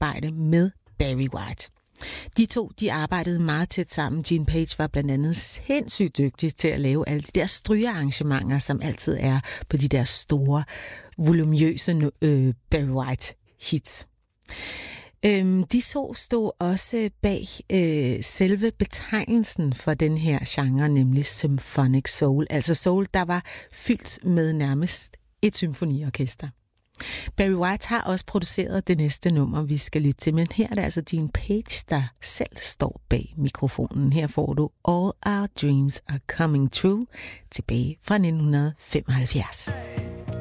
samarbejde med Barry White. De to, de arbejdede meget tæt sammen. Gene Page var blandt andet sindssygt dygtig til at lave alle de der strygearrangementer, som altid er på de der store, voluminøse Barry White hits. De to stod også bag selve betegnelsen for den her genre, nemlig symphonic soul. Altså soul, der var fyldt med nærmest et symfoniorkester. Barry White har også produceret det næste nummer, vi skal lytte til, men her er det altså Gene Page, der selv står bag mikrofonen. Her får du All Our Dreams Are Coming True, tilbage fra 1975.